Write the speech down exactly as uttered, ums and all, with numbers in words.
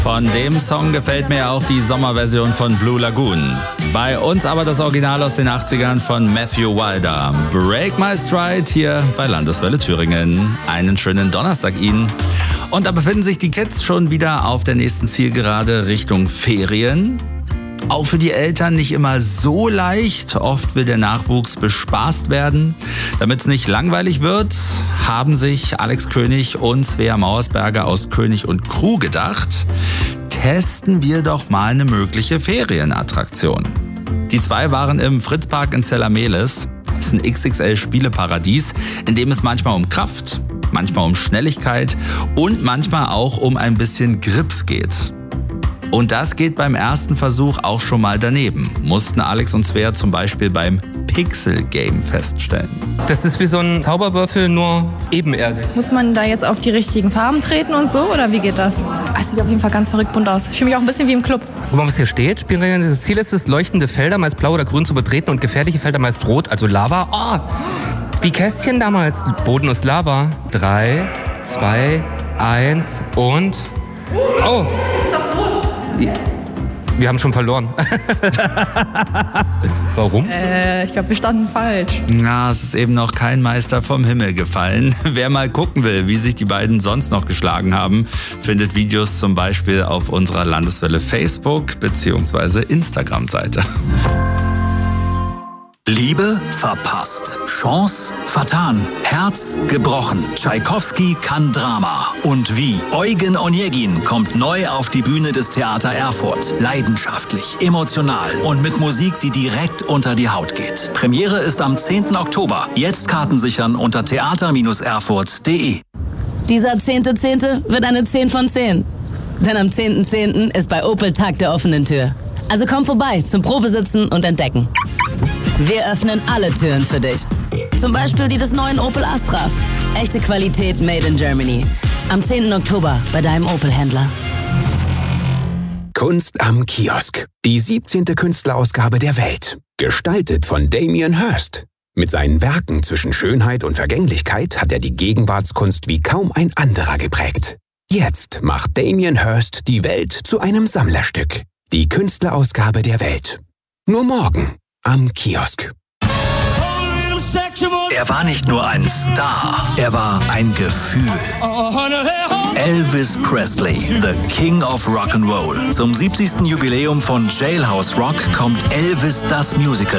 Von dem Song gefällt mir auch die Sommerversion von Blue Lagoon. Bei uns aber das Original aus den achtzigern von Matthew Wilder. Break My Stride hier bei Landeswelle Thüringen. Einen schönen Donnerstag Ihnen. Und da befinden sich die Kids schon wieder auf der nächsten Zielgerade Richtung Ferien. Auch für die Eltern nicht immer so leicht. Oft will der Nachwuchs bespaßt werden. Damit es nicht langweilig wird, haben sich Alex König und Svea Mauersberger aus König und Crew gedacht, testen wir doch mal eine mögliche Ferienattraktion. Die zwei waren im Fritzpark in Zellamelis. Das ist ein X X L-Spieleparadies, in dem es manchmal um Kraft, manchmal um Schnelligkeit und manchmal auch um ein bisschen Grips geht. Und das geht beim ersten Versuch auch schon mal daneben, mussten Alex und Svea zum Beispiel beim Pixel-Game feststellen. Das ist wie so ein Zauberwürfel, nur ebenerdig. Muss man da jetzt auf die richtigen Farben treten und so, oder wie geht das? Es sieht auf jeden Fall ganz verrückt bunt aus. Ich fühle mich auch ein bisschen wie im Club. Guck mal, was hier steht. Spielregeln. Das Ziel ist es, leuchtende Felder meist blau oder grün zu betreten und gefährliche Felder meist rot, also Lava. Oh, wie Kästchen damals. Boden ist Lava. Drei, zwei, eins und... Oh! Wir haben schon verloren. Warum? Äh, ich glaube, wir standen falsch. Na, es ist eben noch kein Meister vom Himmel gefallen. Wer mal gucken will, wie sich die beiden sonst noch geschlagen haben, findet Videos zum Beispiel auf unserer Landeswelle Facebook- bzw. Instagram-Seite. Liebe verpasst. Chance vertan. Herz gebrochen. Tschaikowski kann Drama. Und wie? Eugen Onegin kommt neu auf die Bühne des Theater Erfurt. Leidenschaftlich, emotional und mit Musik, die direkt unter die Haut geht. Premiere ist am zehnten Oktober. Jetzt Karten sichern unter theater erfurt punkt de. Dieser zehnte zehnte wird eine zehn von zehn. Denn am zehnten zehnten ist bei Opel Tag der offenen Tür. Also komm vorbei zum Probesitzen und Entdecken. Wir öffnen alle Türen für dich. Zum Beispiel die des neuen Opel Astra. Echte Qualität made in Germany. Am zehnten Oktober bei deinem Opel-Händler. Kunst am Kiosk. Die siebzehnte Künstlerausgabe der Welt. Gestaltet von Damien Hirst. Mit seinen Werken zwischen Schönheit und Vergänglichkeit hat er die Gegenwartskunst wie kaum ein anderer geprägt. Jetzt macht Damien Hirst die Welt zu einem Sammlerstück. Die Künstlerausgabe der Welt. Nur morgen am Kiosk. Er war nicht nur ein Star, er war ein Gefühl. Elvis Presley, the King of Rock'n'Roll. Zum siebzigsten Jubiläum von Jailhouse Rock kommt Elvis das Musical